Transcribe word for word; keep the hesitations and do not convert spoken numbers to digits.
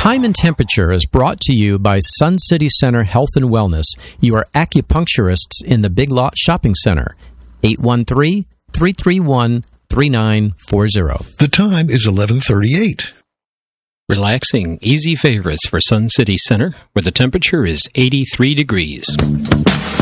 Time and Temperature is brought to you by Sun City Center Health and Wellness, your acupuncturists in the Big Lot Shopping Center. eight one three, three three one, three nine four zero. The time is eleven thirty-eight. Relaxing, easy favorites for Sun City Center, where the temperature is eighty-three degrees.